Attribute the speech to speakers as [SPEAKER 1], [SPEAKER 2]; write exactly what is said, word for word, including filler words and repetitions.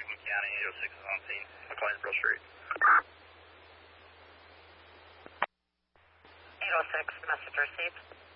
[SPEAKER 1] Macomb County, eight oh six is on scene. McLeansboro Street.
[SPEAKER 2] eight oh six, message received.